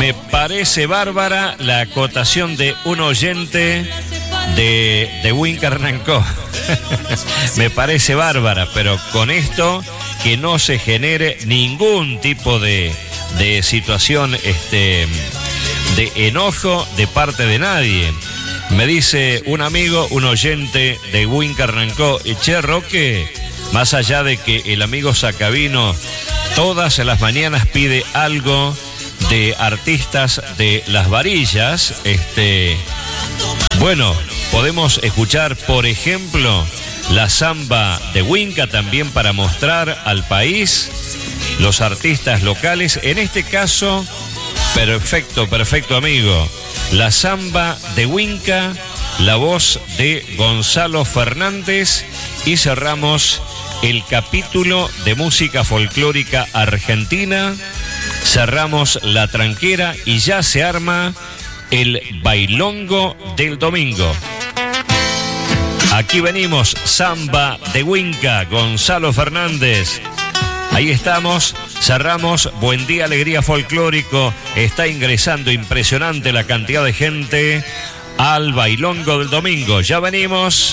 Me parece bárbara la acotación de un oyente de Winca Hernán-Có. Me parece bárbara, pero con esto que no se genere ningún tipo de situación de enojo de parte de nadie. Me dice un amigo, un oyente de Winca Hernán-Có, che, Roque, más allá de que el amigo Sacabino todas las mañanas pide algo de artistas de las varillas, bueno, podemos escuchar, por ejemplo, la samba de Winca también para mostrar al país los artistas locales. En este caso, perfecto amigo, la samba de Winca, la voz de Gonzalo Fernández, y cerramos el capítulo de música folclórica argentina, cerramos la tranquera y ya se arma el bailongo del domingo. Aquí venimos, samba de Winca, Gonzalo Fernández. Ahí estamos, cerramos Buen Día Alegría Folclórico. Está ingresando impresionante la cantidad de gente al bailongo del domingo. Ya venimos.